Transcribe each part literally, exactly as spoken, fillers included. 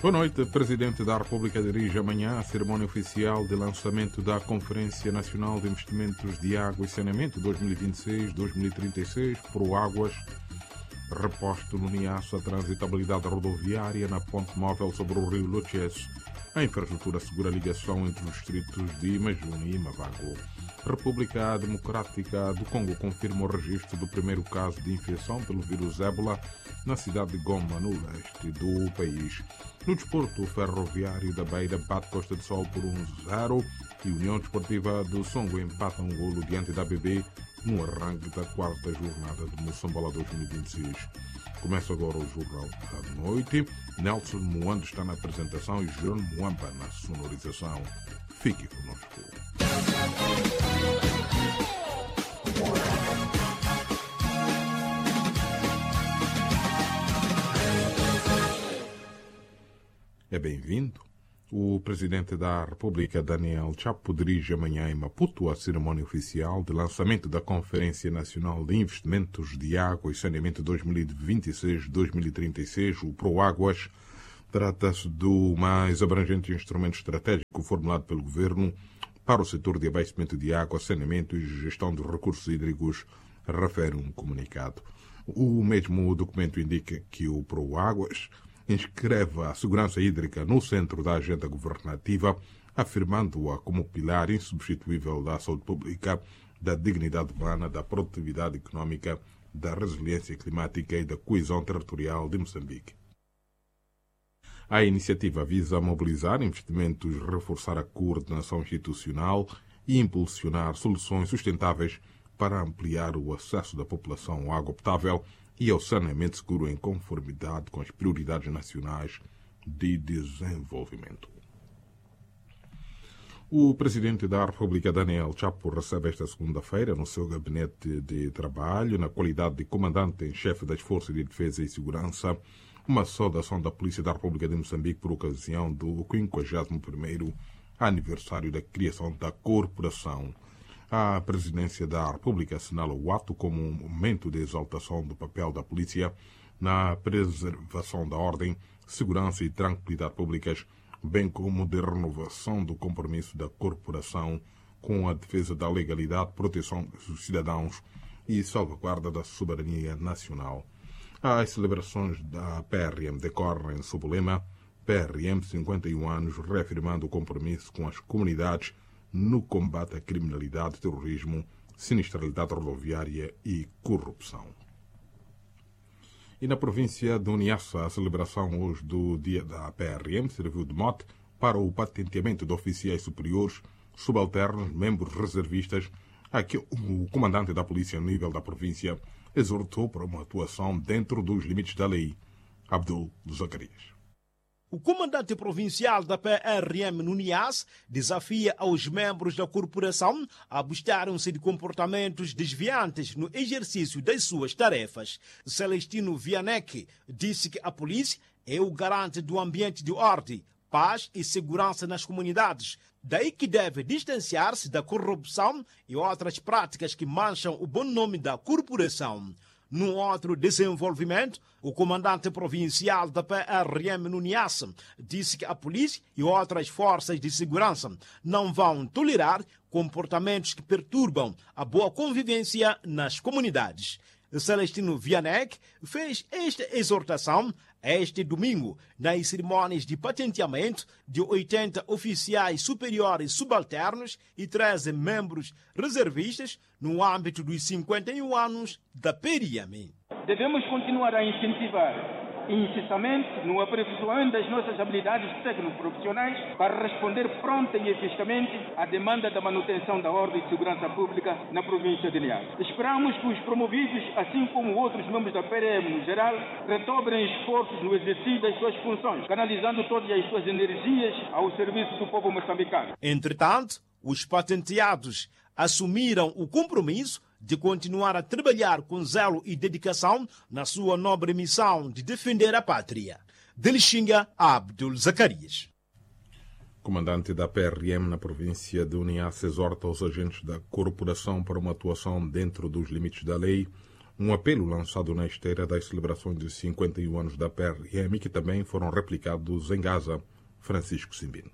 Boa noite. O Presidente da República dirige amanhã a cerimónia oficial de lançamento da Conferência Nacional de Investimentos de Água e Saneamento dois mil e vinte e seis a dois mil e trinta e seis, Proáguas, reposto no Niassa a transitabilidade rodoviária na ponte móvel sobre o rio Loches. A infraestrutura segura a ligação entre os distritos de Imajuni e Mavago. República Democrática do Congo confirma o registro do primeiro caso de infecção pelo vírus ébola na cidade de Goma, no leste do país. No desporto, o Ferroviário da Beira bate Costa de Sol por um zero e União Desportiva do Songo empata um golo diante da B B no arranque da quarta jornada de Moçambola dois mil e vinte e seis. Começa agora o Jornal da Noite. Nelson Moando está na apresentação e João Moamba na sonorização. Fique conosco. É bem-vindo. O Presidente da República, Daniel Chapo, dirige amanhã em Maputo a cerimónia oficial de lançamento da Conferência Nacional de Investimentos de Água e Saneamento dois mil e vinte e seis a dois mil e trinta e seis, o Proáguas. Trata-se do mais abrangente instrumento estratégico formulado pelo Governo para o setor de abastecimento de água, saneamento e gestão dos recursos hídricos, refere um comunicado. O mesmo documento indica que o Proáguas inscreve a segurança hídrica no centro da agenda governativa, afirmando-a como pilar insubstituível da saúde pública, da dignidade humana, da produtividade económica, da resiliência climática e da coesão territorial de Moçambique. A iniciativa visa mobilizar investimentos, reforçar a coordenação institucional e impulsionar soluções sustentáveis para ampliar o acesso da população à água potável e ao saneamento seguro em conformidade com as prioridades nacionais de desenvolvimento. O Presidente da República, Daniel Chapo, recebe esta segunda-feira no seu gabinete de trabalho, na qualidade de Comandante em Chefe das Forças de Defesa e Segurança, uma saudação da Polícia da República de Moçambique por ocasião do quinquagésimo primeiro aniversário da criação da corporação. A Presidência da República assinala o ato como um momento de exaltação do papel da polícia na preservação da ordem, segurança e tranquilidade públicas, bem como de renovação do compromisso da corporação com a defesa da legalidade, proteção dos cidadãos e salvaguarda da soberania nacional. As celebrações da P R M decorrem sob o lema P R M cinquenta e um anos, reafirmando o compromisso com as comunidades no combate à criminalidade, terrorismo, sinistralidade rodoviária e corrupção. E na província de Niassa, a celebração hoje do dia da P R M serviu de mote para o patenteamento de oficiais superiores, subalternos, membros reservistas, a que o comandante da polícia a nível da província exortou para uma atuação dentro dos limites da lei. Abdul Zacarias. O comandante provincial da P R M no Niassa desafia aos membros da corporação a absterem-se de comportamentos desviantes no exercício das suas tarefas. Celestino Vianec disse que a polícia é o garante do ambiente de ordem, paz e segurança nas comunidades. Daí que deve distanciar-se da corrupção e outras práticas que mancham o bom nome da corporação. Num outro desenvolvimento, o comandante provincial da P R M no Niassa disse que a polícia e outras forças de segurança não vão tolerar comportamentos que perturbam a boa convivência nas comunidades. Celestino Vianec fez esta exortação este domingo nas cerimônias de patenteamento de oitenta oficiais superiores subalternos e treze membros reservistas no âmbito dos cinquenta e um anos da P R M. Devemos continuar a incentivar incessantemente no aperfeiçoamento das nossas habilidades técnico-profissionais para responder pronta e eficazmente à demanda da manutenção da ordem e segurança pública na província de Niassa. Esperamos que os promovidos, assim como outros membros da P R M no geral, redobrem esforços no exercício das suas funções, canalizando todas as suas energias ao serviço do povo moçambicano. Entretanto, os patenteados assumiram o compromisso de continuar a trabalhar com zelo e dedicação na sua nobre missão de defender a pátria. De Lixinga, Abdul Zacarias. Comandante da P R M na província de Niassa exorta os agentes da corporação para uma atuação dentro dos limites da lei, Um apelo lançado na esteira das celebrações de cinquenta e um anos da P R M, que também foram replicados em Gaza. Francisco Simbino.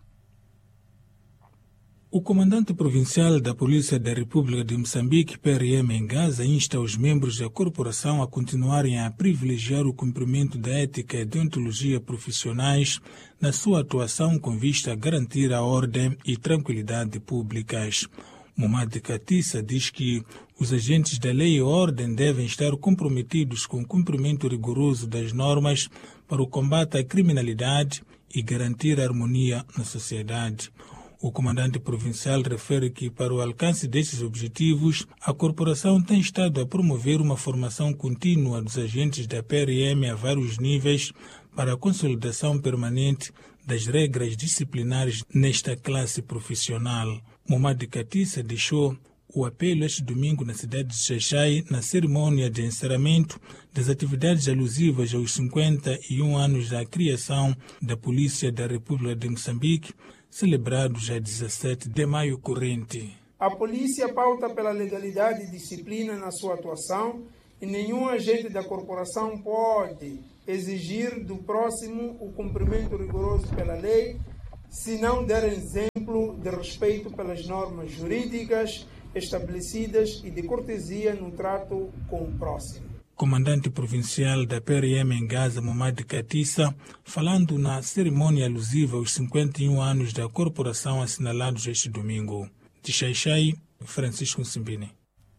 O comandante provincial da Polícia da República de Moçambique, P R M, em Gaza, insta os membros da corporação a continuarem a privilegiar o cumprimento da ética e deontologia profissionais na sua atuação com vista a garantir a ordem e tranquilidade públicas. Momad Katissa diz que os agentes da lei e ordem devem estar comprometidos com o cumprimento rigoroso das normas para o combate à criminalidade e garantir a harmonia na sociedade. O comandante provincial refere que, para o alcance destes objetivos, a corporação tem estado a promover uma formação contínua dos agentes da P R M a vários níveis para a consolidação permanente das regras disciplinares nesta classe profissional. Momad Katissa deixou o apelo este domingo na cidade de Xaixai, na cerimônia de encerramento das atividades alusivas aos cinquenta e um anos da criação da Polícia da República de Moçambique, celebrados a dezessete de maio corrente. A polícia pauta pela legalidade e disciplina na sua atuação e nenhum agente da corporação pode exigir do próximo o cumprimento rigoroso pela lei, se não der exemplo de respeito pelas normas jurídicas estabelecidas e de cortesia no trato com o próximo. Comandante provincial da P R M em Gaza, Momad Katissa, falando na cerimônia alusiva aos cinquenta e um anos da corporação assinalados este domingo. De Xaixai, Francisco Simbini.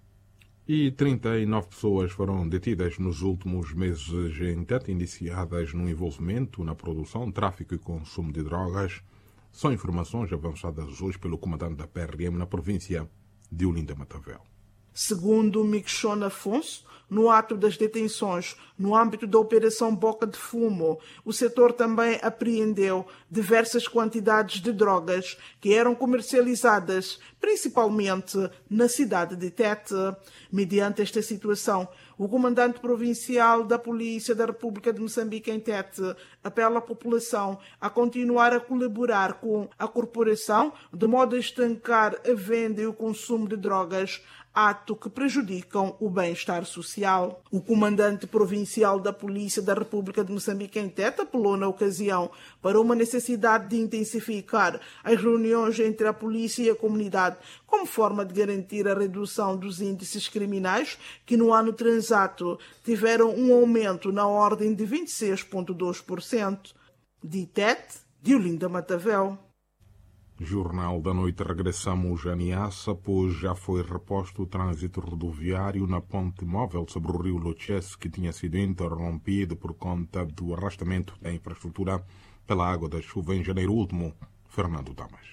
E trinta e nove pessoas foram detidas nos últimos meses em Tete, indiciadas no envolvimento na produção, tráfico e consumo de drogas. São informações avançadas hoje pelo comandante da P R M na província de Olinda Matavel. Segundo Miquelson Afonso, no ato das detenções, no âmbito da Operação Boca de Fumo, o setor também apreendeu diversas quantidades de drogas que eram comercializadas principalmente na cidade de Tete. Mediante esta situação, o comandante provincial da Polícia da República de Moçambique em Tete apela à população a continuar a colaborar com a corporação de modo a estancar a venda e o consumo de drogas, ato que prejudicam o bem-estar social. O comandante provincial da Polícia da República de Moçambique em Tete apelou na ocasião para uma necessidade de intensificar as reuniões entre a polícia e a comunidade como forma de garantir a redução dos índices criminais que no ano transato tiveram um aumento na ordem de vinte e seis vírgula dois por cento. De Tete, de Olinda Matavel. Jornal da Noite, regressamos a Niassa, pois já foi reposto o trânsito rodoviário na ponte móvel sobre o rio Loches, que tinha sido interrompido por conta do arrastamento da infraestrutura pela água da chuva em janeiro último. Fernando Damas.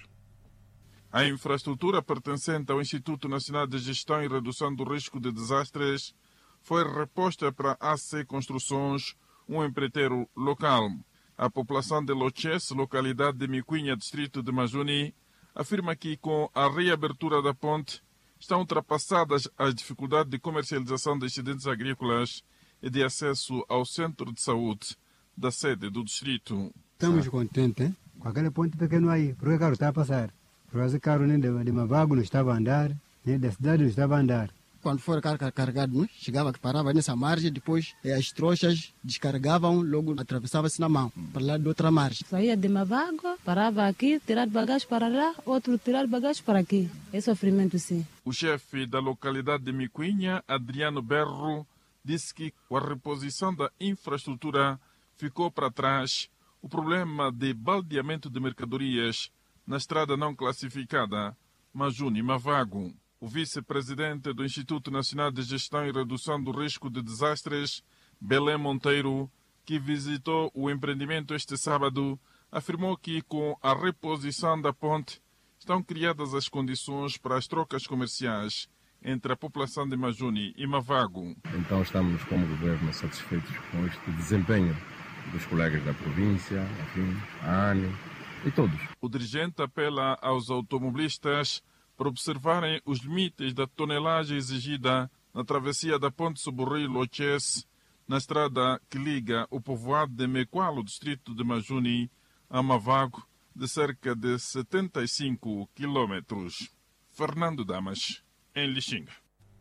A infraestrutura pertencente ao Instituto Nacional de Gestão e Redução do Risco de Desastres foi reposta para A C Construções, um empreiteiro local. A população de Loches, localidade de Miquinha, distrito de Majuni, afirma que com a reabertura da ponte estão ultrapassadas as dificuldades de comercialização de excedentes agrícolas e de acesso ao centro de saúde da sede do distrito. Estamos contentes, hein? Com aquele ponte pequeno aí, porque o carro está a passar. Por esse carro nem de, de Mavago não estava a andar, nem da cidade não estava a andar. Quando for carga carregado, não? Chegava que parava nessa margem, depois as trouxas descarregavam, logo atravessava-se na mão, para lá de outra margem. Saía de Mavago, parava aqui, tirar bagagem para lá, outro tirar bagagem para aqui. É sofrimento, sim. O chefe da localidade de Miquinha, Adriano Berro, disse que com a reposição da infraestrutura ficou para trás o problema de baldeamento de mercadorias na estrada não classificada Majuni-Mavago. O vice-presidente do Instituto Nacional de Gestão e Redução do Risco de Desastres, Belém Monteiro, que visitou o empreendimento este sábado, afirmou que com a reposição da ponte estão criadas as condições para as trocas comerciais entre a população de Majuni e Mavago. Então estamos como governo satisfeitos com este desempenho dos colegas da província, enfim, a ANE e todos. O dirigente apela aos automobilistas para observarem os limites da tonelagem exigida na travessia da ponte sobre o rio Loches, na estrada que liga o povoado de Mequalo, distrito de Majuni, a Mavago, de cerca de setenta e cinco quilômetros. Fernando Damas, em Lixinga.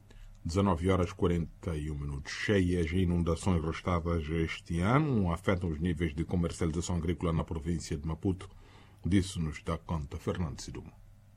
dezanove horas e quarenta e um minutos. Cheias e inundações registradas este ano afetam os níveis de comercialização agrícola na província de Maputo. Disso-nos dá conta Fernando Sidumo.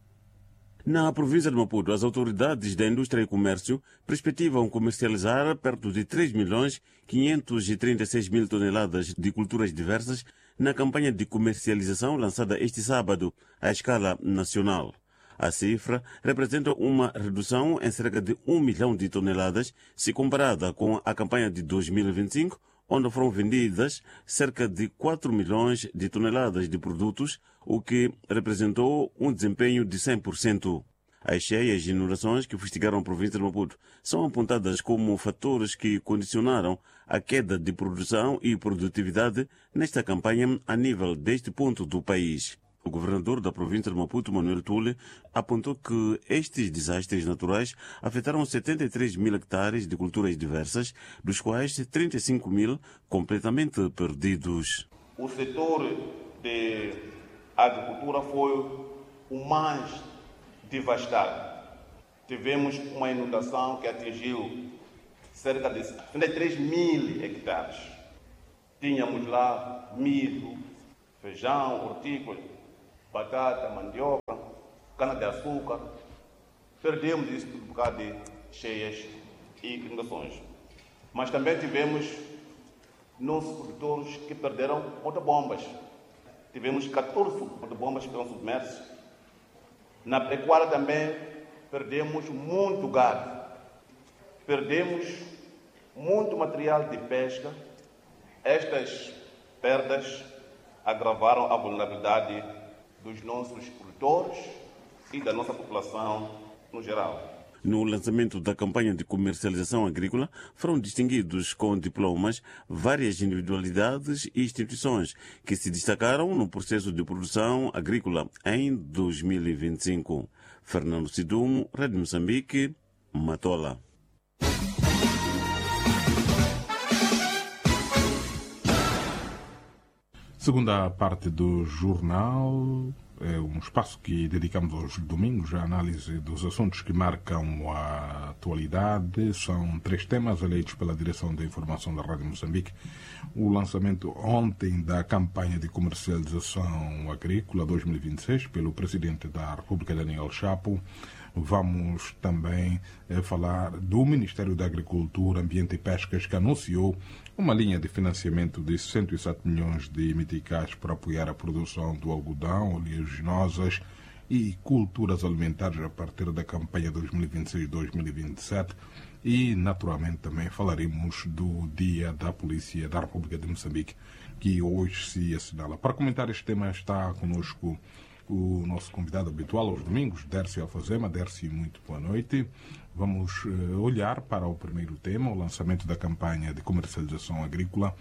Na província de Maputo, as autoridades da indústria e comércio perspectivam comercializar perto de três milhões quinhentos e trinta e seis mil toneladas de culturas diversas na campanha de comercialização lançada este sábado à escala nacional. A cifra representa uma redução em cerca de um milhão de toneladas se comparada com a campanha de dois mil e vinte e cinco, onde foram vendidas cerca de quatro milhões de toneladas de produtos, o que representou um desempenho de cem por cento. As cheias e inundações que fustigaram a província de Maputo são apontadas como fatores que condicionaram a queda de produção e produtividade nesta campanha a nível deste ponto do país. O governador da província de Maputo, Manuel Tule, apontou que estes desastres naturais afetaram setenta e três mil hectares de culturas diversas, dos quais trinta e cinco mil completamente perdidos. O setor de agricultura foi o mais devastado. Tivemos uma inundação que atingiu cerca de setenta e três mil hectares. Tínhamos lá milho, feijão, hortícola, batata, mandioca, cana-de-açúcar. Perdemos isso por causa de cheias e inundações. Mas também tivemos nossos produtores que perderam motobombas. Tivemos catorze motobombas que foram submersas. Na pecuária também perdemos muito gado. Perdemos muito material de pesca. Estas perdas agravaram a vulnerabilidade dos nossos produtores e da nossa população no geral. No lançamento da campanha de comercialização agrícola, foram distinguidos com diplomas várias individualidades e instituições que se destacaram no processo de produção agrícola em dois mil e vinte e cinco. Fernando Sidumo, Rádio Moçambique, Matola. Segunda parte do jornal é um espaço que dedicamos aos domingos à análise dos assuntos que marcam a atualidade. São três temas eleitos pela Direção da Informação da Rádio Moçambique. O lançamento ontem da campanha de comercialização agrícola dois mil e vinte e seis pelo Presidente da República, Daniel Chapo. Vamos também eh, falar do Ministério da Agricultura, Ambiente e Pescas, que anunciou uma linha de financiamento de cento e sete milhões de meticais para apoiar a produção do algodão, oleaginosas e culturas alimentares a partir da campanha dois mil e vinte e seis dois mil e vinte e sete. E, naturalmente, também falaremos do Dia da Polícia da República de Moçambique, que hoje se assinala. Para comentar este tema está conosco o nosso convidado habitual aos domingos, Dércio Alfazema. Dércio, muito boa noite. Vamos uh, olhar para o primeiro tema, o lançamento da campanha de comercialização agrícola.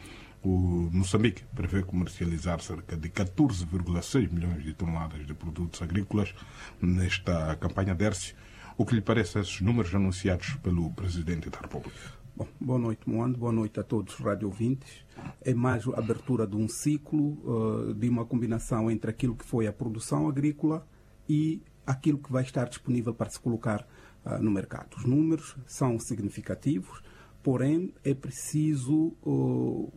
O Moçambique prevê comercializar cerca de catorze vírgula seis milhões de toneladas de produtos agrícolas nesta campanha. Dércio, o que lhe parece esses números anunciados pelo Presidente da República? Bom, boa noite, Moando. Boa noite a todos os radio-ouvintes. É mais a abertura de um ciclo, uh, de uma combinação entre aquilo que foi a produção agrícola e aquilo que vai estar disponível para se colocar uh, no mercado. Os números são significativos, porém é preciso uh,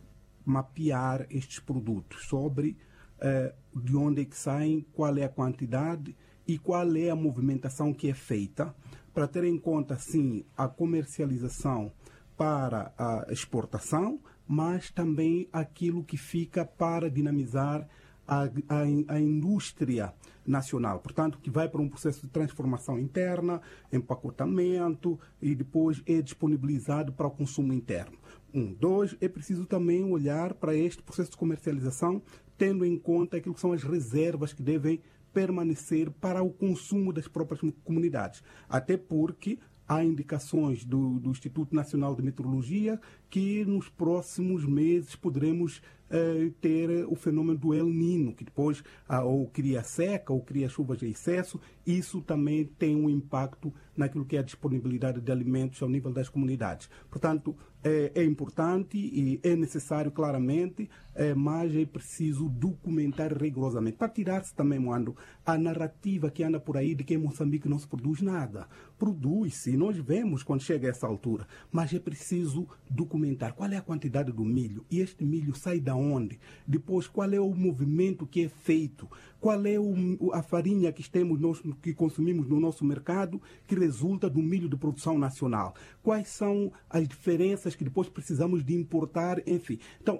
mapear estes produtos sobre uh, de onde é que saem, qual é a quantidade e qual é a movimentação que é feita, para ter em conta, sim, a comercialização para a exportação, mas também aquilo que fica para dinamizar a, a, a indústria nacional. Portanto, que vai para um processo de transformação interna, empacotamento e depois é disponibilizado para o consumo interno. Um. Dois, é preciso também olhar para este processo de comercialização, tendo em conta aquilo que são as reservas que devem permanecer para o consumo das próprias comunidades. Até porque há indicações do, do Instituto Nacional de Meteorologia que nos próximos meses poderemos eh, ter o fenômeno do El Niño, que depois ah, ou cria seca ou cria chuvas em excesso. Isso também tem um impacto naquilo que é a disponibilidade de alimentos ao nível das comunidades. Portanto, é, é importante e é necessário claramente, é, mas é preciso documentar rigorosamente. Para tirar-se também, Moando, a narrativa que anda por aí de que em Moçambique não se produz nada. Produz-se, nós vemos quando chega a essa altura, mas é preciso documentar qual é a quantidade do milho e este milho sai da onde, depois qual é o movimento que é feito, qual é o, a farinha que, temos nós, que consumimos no nosso mercado que resulta do milho de produção nacional, quais são as diferenças que depois precisamos de importar, enfim. Então,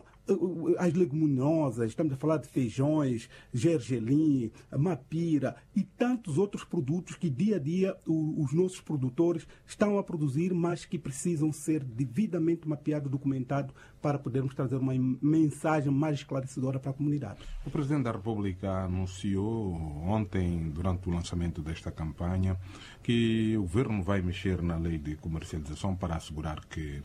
as leguminosas, estamos a falar de feijões, gergelim, mapira e tantos outros produtos que dia a dia os nossos produtores estão a produzir, mas que precisam ser devidamente mapeados, documentados, para podermos trazer uma mensagem mais esclarecedora para a comunidade. O Presidente da República anunciou ontem, durante o lançamento desta campanha, que o Governo vai mexer na lei de comercialização para assegurar que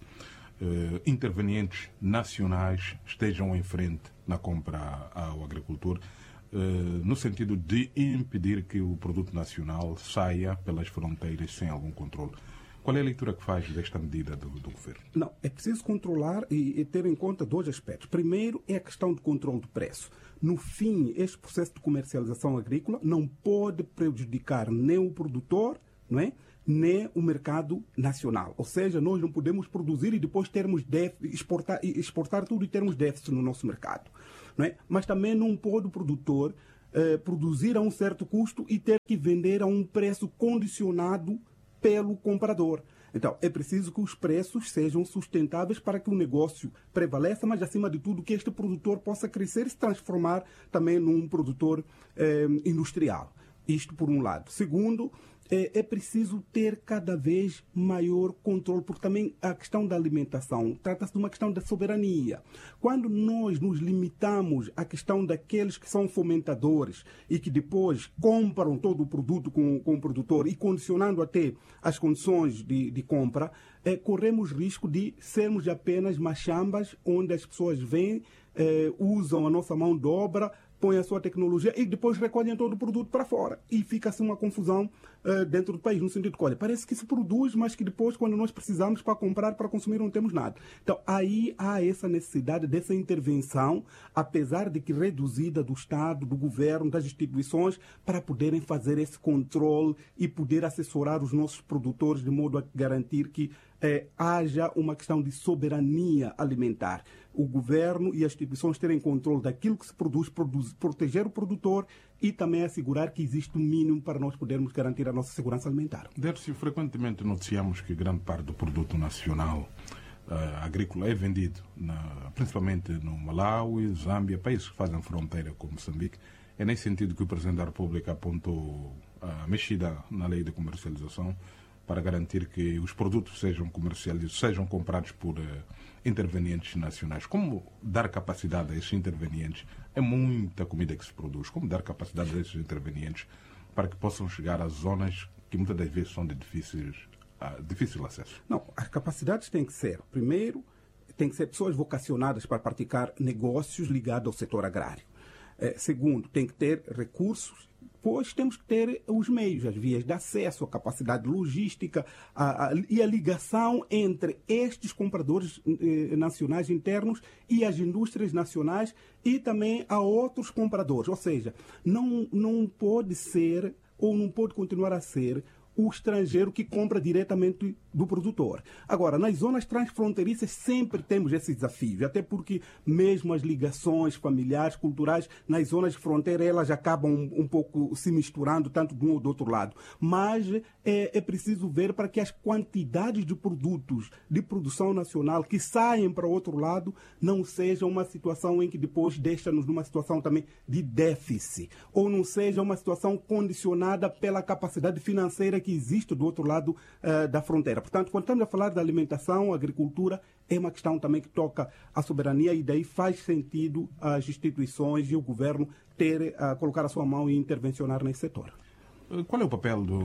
Uh, intervenientes nacionais estejam em frente na compra ao agricultor, uh, no sentido de impedir que o produto nacional saia pelas fronteiras sem algum controle. Qual é a leitura que faz desta medida do, do governo? Não, é preciso controlar e, e ter em conta dois aspectos. Primeiro é a questão do controle do preço. No fim, este processo de comercialização agrícola não pode prejudicar nem o produtor, não é? Nem o mercado nacional. Ou seja, nós não podemos produzir e depois termos déficit, exportar, exportar tudo e termos déficit no nosso mercado. Não é? Mas também não pode o produtor eh, produzir a um certo custo e ter que vender a um preço condicionado pelo comprador. Então, é preciso que os preços sejam sustentáveis para que o negócio prevaleça, mas, acima de tudo, que este produtor possa crescer e se transformar também num produtor eh, industrial. Isto por um lado. Segundo, é, é preciso ter cada vez maior controle, porque também a questão da alimentação trata-se de uma questão da soberania. Quando nós nos limitamos à questão daqueles que são fomentadores e que depois compram todo o produto com, com o produtor e condicionando até as condições de, de compra, é, corremos risco de sermos apenas machambas onde as pessoas vêm, é, usam a nossa mão de obra, põem a sua tecnologia e depois recolhem todo o produto para fora. E fica-se uma confusão uh, dentro do país, no sentido de que, olha, parece que se produz, mas que depois, quando nós precisamos para comprar, para consumir, não temos nada. Então, aí há essa necessidade dessa intervenção, apesar de que reduzida do Estado, do governo, das instituições, para poderem fazer esse controle e poder assessorar os nossos produtores de modo a garantir que eh, haja uma questão de soberania alimentar. O governo e as instituições terem controle daquilo que se produz, produz, proteger o produtor e também assegurar que existe um mínimo para nós podermos garantir a nossa segurança alimentar. Dércio, frequentemente noticiamos que grande parte do produto nacional uh, agrícola é vendido, na, principalmente no Malawi, Zâmbia, países que fazem fronteira com Moçambique. É nesse sentido que o Presidente da República apontou a mexida na lei de comercialização para garantir que os produtos sejam comercializados, sejam comprados por uh, intervenientes nacionais. Como dar capacidade a esses intervenientes? É muita comida que se produz. Como dar capacidade a esses intervenientes para que possam chegar às zonas que muitas das vezes são de difíceis, uh, difícil acesso? Não, as capacidades têm que ser, primeiro, tem que ser pessoas vocacionadas para praticar negócios ligados ao setor agrário. Eh, segundo, tem que ter recursos. Pois temos que ter os meios, as vias de acesso, a capacidade logística a, a, e a ligação entre estes compradores eh, nacionais internos e as indústrias nacionais e também a outros compradores. Ou seja, não, não pode ser ou não pode continuar a ser o estrangeiro que compra diretamente do produtor. Agora, nas zonas transfronteiriças sempre temos esse desafio, até porque mesmo as ligações familiares, culturais, nas zonas de fronteira, elas acabam um, um pouco se misturando, tanto de um ou do outro lado. Mas é, é preciso ver para que as quantidades de produtos de produção nacional que saem para o outro lado não seja uma situação em que depois deixa-nos numa situação também de déficit, ou não seja uma situação condicionada pela capacidade financeira que existe do outro lado uh, da fronteira. Portanto, quando estamos a falar da alimentação, agricultura, é uma questão também que toca a soberania e daí faz sentido as instituições e o governo ter, uh, colocar a sua mão e intervencionar nesse setor. Qual é o papel do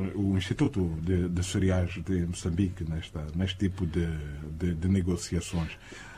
o Instituto de, de Cereais de Moçambique nesta, neste tipo de, de, de negociações?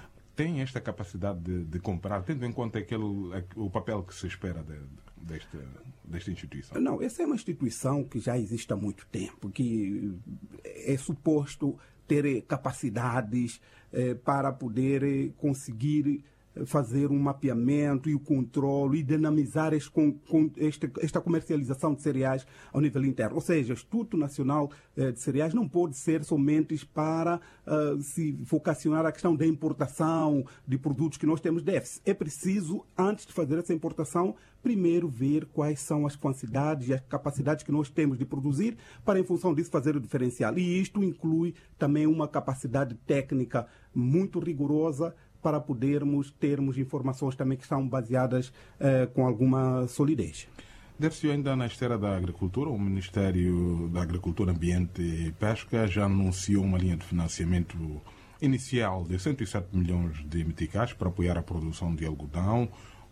Tem esta capacidade de, de comprar, tendo em conta aquele, o papel que se espera de, desta, desta instituição? Não, essa é uma instituição que já existe há muito tempo, que é suposto ter capacidades eh, para poder eh, conseguir fazer um mapeamento e o controle e dinamizar este, com, com este, esta comercialização de cereais ao nível interno. Ou seja, o Instituto Nacional eh, de Cereais não pode ser somente para uh, se vocacionar à questão da importação de produtos que nós temos déficit. É preciso, antes de fazer essa importação, primeiro ver quais são as quantidades e as capacidades que nós temos de produzir para, em função disso, fazer o diferencial. E isto inclui também uma capacidade técnica muito rigorosa para podermos termos informações também que são baseadas eh, com alguma solidez. Deve-se ainda na esteira da agricultura, o Ministério da Agricultura, Ambiente e Pesca já anunciou uma linha de financiamento inicial de cento e sete milhões de meticais para apoiar a produção de algodão,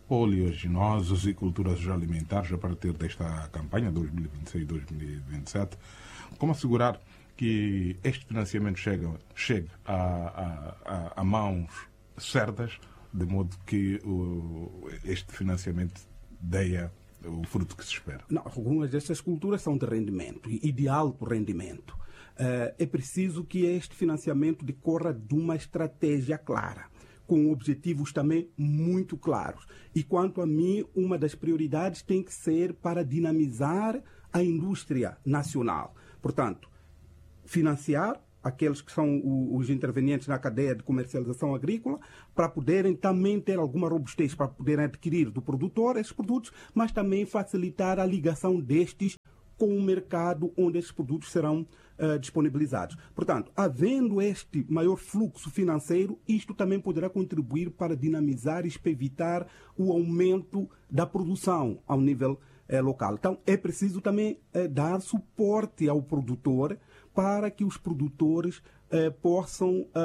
oleaginosos e culturas alimentares a partir desta campanha dois mil e vinte e seis dois mil e vinte e sete. Como assegurar que este financiamento chegue, chegue a, a, a, a mãos certas, de modo que o, este financiamento dê o fruto que se espera? Não, algumas destas culturas são de rendimento e de alto rendimento. Uh, é preciso que este financiamento decorra de uma estratégia clara, com objetivos também muito claros. E quanto a mim, uma das prioridades tem que ser para dinamizar a indústria nacional. Portanto, financiar aqueles que são os intervenientes na cadeia de comercialização agrícola, para poderem também ter alguma robustez, para poderem adquirir do produtor esses produtos, mas também facilitar a ligação destes com o mercado onde esses produtos serão uh, disponibilizados. Portanto, havendo este maior fluxo financeiro, isto também poderá contribuir para dinamizar e evitar o aumento da produção ao nível uh, local. Então, é preciso também uh, dar suporte ao produtor para que os produtores uh, possam uh,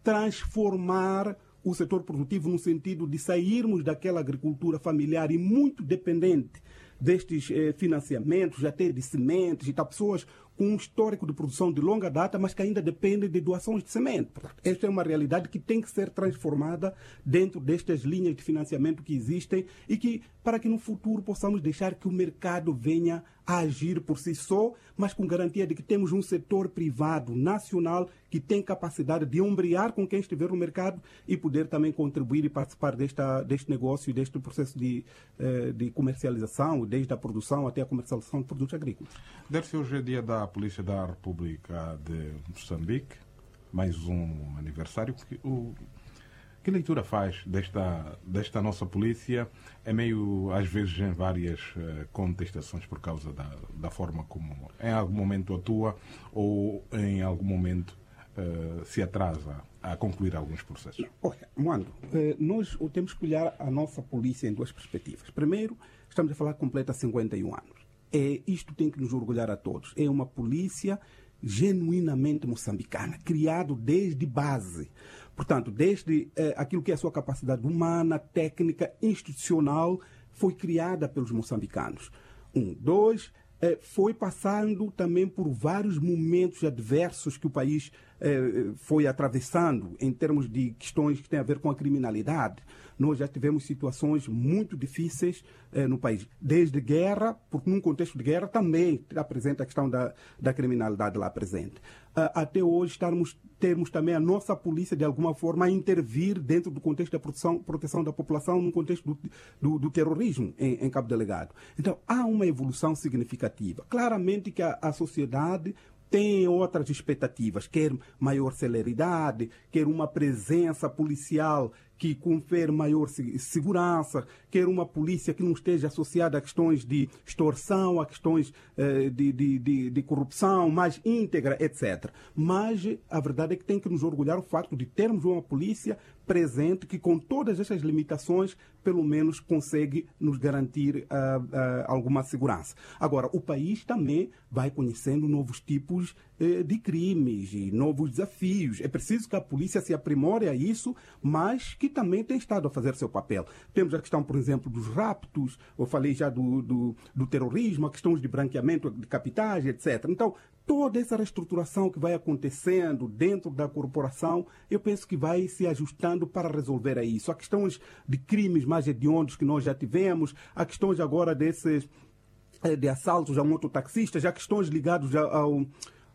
transformar o setor produtivo no sentido de sairmos daquela agricultura familiar e muito dependente destes eh, financiamentos, até de sementes e tal, pessoas com um histórico de produção de longa data, mas que ainda dependem de doações de semente. Portanto, esta é uma realidade que tem que ser transformada dentro destas linhas de financiamento que existem e que, para que no futuro possamos deixar que o mercado venha a agir por si só, mas com garantia de que temos um setor privado nacional que tem capacidade de ombrear com quem estiver no mercado e poder também contribuir e participar desta, deste negócio e deste processo de, de comercialização, desde a produção até a comercialização de produtos agrícolas. Deve-se hoje é dia da Polícia da República de Moçambique, mais um aniversário. Que, o, que leitura faz desta, desta nossa polícia? É meio, às vezes, em várias uh, contestações por causa da, da forma como em algum momento atua ou em algum momento uh, se atrasa a concluir alguns processos. Olha, Mando, eh, nós temos que olhar a nossa polícia em duas perspectivas. Primeiro, estamos a falar que completa cinquenta e um anos. É, isto tem que nos orgulhar a todos. É uma polícia genuinamente moçambicana, criado desde base. Portanto, desde eh, aquilo que é a sua capacidade humana, técnica, institucional, foi criada pelos moçambicanos. Um. Dois, eh, foi passando também por vários momentos adversos que o país eh, foi atravessando em termos de questões que têm a ver com a criminalidade. Nós já tivemos situações muito difíceis eh, no país, desde guerra, porque num contexto de guerra também apresenta a questão da, da criminalidade lá presente. Uh, até hoje estarmos, termos também a nossa polícia, de alguma forma, a intervir dentro do contexto da proteção, proteção da população, no contexto do, do, do terrorismo em, em Cabo Delgado. Então, há uma evolução significativa. Claramente que a, a sociedade tem outras expectativas, quer maior celeridade, quer uma presença policial que confere maior segurança, quer uma polícia que não esteja associada a questões de extorsão, a questões eh, de, de, de, de corrupção, mais íntegra, etcétera. Mas a verdade é que tem que nos orgulhar o facto de termos uma polícia presente que, com todas essas limitações, pelo menos consegue nos garantir uh, uh, alguma segurança. Agora, o país também vai conhecendo novos tipos uh, de crimes e novos desafios. É preciso que a polícia se aprimore a isso, mas que também tem estado a fazer seu papel. Temos a questão, por exemplo, dos raptos, eu falei já do, do, do terrorismo, a questões de branqueamento de capitais, etcétera. Então, toda essa reestruturação que vai acontecendo dentro da corporação, eu penso que vai se ajustando para resolver isso. Há questões de crimes mais hediondos que nós já tivemos, há questões agora desses de assaltos a mototaxistas, há questões ligadas ao,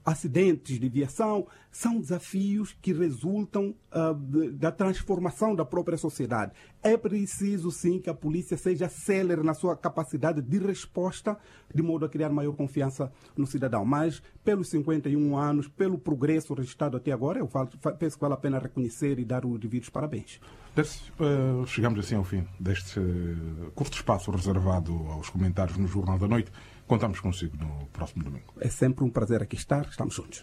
acidentes de viação, são desafios que resultam uh, de, da transformação da própria sociedade. É preciso, sim, que a polícia seja célere na sua capacidade de resposta, de modo a criar maior confiança no cidadão. Mas, pelos cinquenta e um anos, pelo progresso registrado até agora, eu falo, penso que vale a pena reconhecer e dar os devidos parabéns. Desse, uh, chegamos assim ao fim deste uh, curto espaço reservado aos comentários no Jornal da Noite. Contamos consigo no próximo domingo. É sempre um prazer aqui estar. Estamos juntos.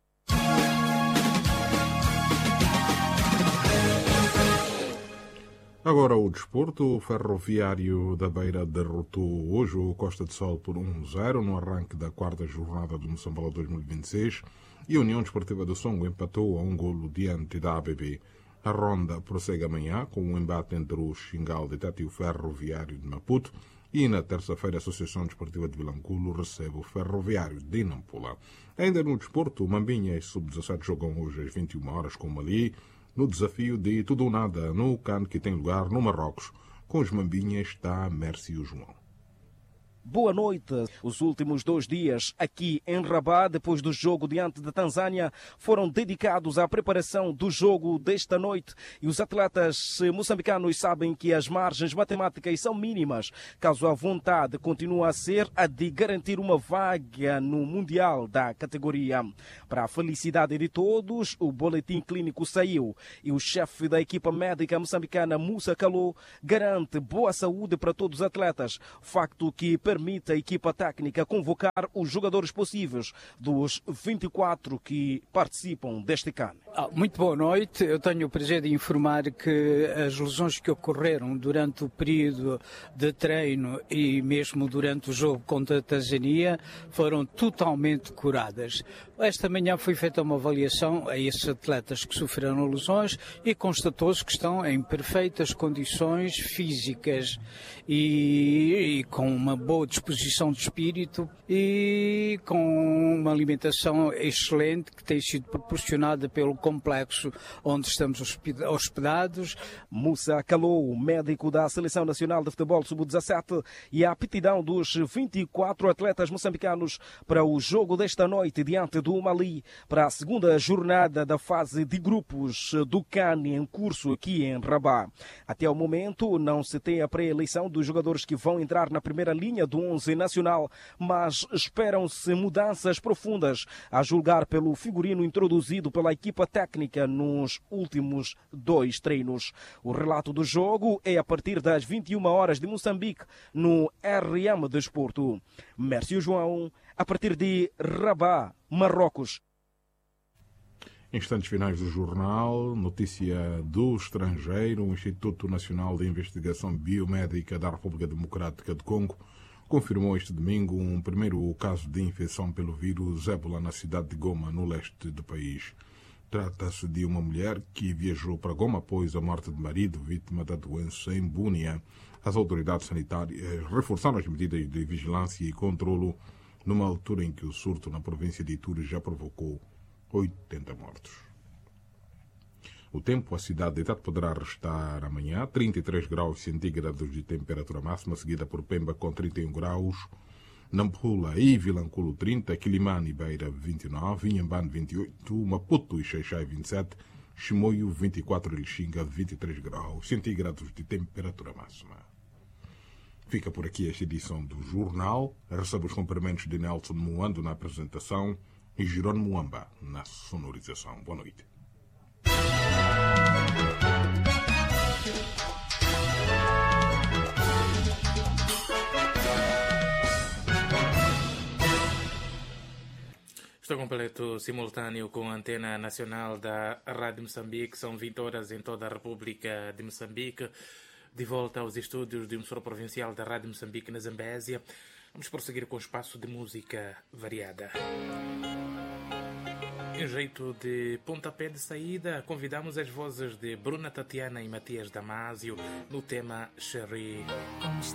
Agora o desporto. O Ferroviário da Beira derrotou hoje o Costa de Sol por um a zero no arranque da quarta jornada do Moçambola dois mil e vinte e seis e a União Desportiva do Songo empatou a um golo diante da A B B. A ronda prossegue amanhã com um embate entre o Xingal de Tete e o Ferroviário de Maputo. E na terça-feira a Associação Desportiva de Vilanculo recebe o Ferroviário de Nampula. Ainda no desporto, o Mambinha e sub dezassete jogam hoje às vinte e uma horas com o Mali no desafio de tudo ou nada no C A N que tem lugar no Marrocos. Com os Mambinhas está Mércio João. Boa noite. Os últimos dois dias aqui em Rabat, depois do jogo diante da Tanzânia, foram dedicados à preparação do jogo desta noite. E os atletas moçambicanos sabem que as margens matemáticas são mínimas, caso a vontade continue a ser a de garantir uma vaga no Mundial da categoria. Para a felicidade de todos, o boletim clínico saiu e o chefe da equipa médica moçambicana, Musa Kalou, garante boa saúde para todos os atletas, facto que permite à equipa técnica convocar os jogadores possíveis dos vinte e quatro que participam deste C A N. Ah, muito boa noite. Eu tenho o prazer de informar que as lesões que ocorreram durante o período de treino e mesmo durante o jogo contra a Tanzânia foram totalmente curadas. Esta manhã foi feita uma avaliação a esses atletas que sofreram lesões e constatou-se que estão em perfeitas condições físicas e, e com uma boa disposição de espírito e com uma alimentação excelente que tem sido proporcionada pelo complexo onde estamos hospedados. Musa Kalou, médico da Seleção Nacional de Futebol sub dezassete, e a aptidão dos vinte e quatro atletas moçambicanos para o jogo desta noite diante do Mali, para a segunda jornada da fase de grupos do C A N em curso aqui em Rabat. Até o momento não se tem a pré-eleição dos jogadores que vão entrar na primeira linha do onze nacional, mas esperam-se mudanças profundas, a julgar pelo figurino introduzido pela equipa técnica nos últimos dois treinos. O relato do jogo é a partir das vinte e uma horas de Moçambique, no R M Desporto. Mércio João, a partir de Rabat, Marrocos. Instantes finais do jornal, notícia do estrangeiro. O Instituto Nacional de Investigação Biomédica da República Democrática do Congo confirmou este domingo um primeiro caso de infecção pelo vírus ébola na cidade de Goma, no leste do país. Trata-se de uma mulher que viajou para Goma após a morte de marido, vítima da doença em Bunia. As autoridades sanitárias reforçaram as medidas de vigilância e controlo numa altura em que o surto na província de Ituri já provocou oitenta mortos. O tempo, a cidade de Tete poderá restar amanhã trinta e três graus centígrados de temperatura máxima, seguida por Pemba com trinta e um graus, Nampula e Vilanculo trinta, Quilimane e Beira vinte e nove, Inhambane vinte e oito, Maputo e Xaixai vinte e sete, Chimoio vinte e quatro e Lixinga vinte e três graus centígrados de temperatura máxima. Fica por aqui esta edição do Jornal. Recebe os cumprimentos de Nelson Muando na apresentação e Jerônimo Muamba na sonorização. Boa noite. Estou completo simultâneo com a antena nacional da Rádio Moçambique. São vinte horas em toda a República de Moçambique. De volta aos estúdios de emissora provincial da Rádio Moçambique na Zambésia. Vamos prosseguir com o espaço de música variada. Em jeito de pontapé de saída, convidamos as vozes de Bruna Tatiana e Matias Damasio no tema Cherie.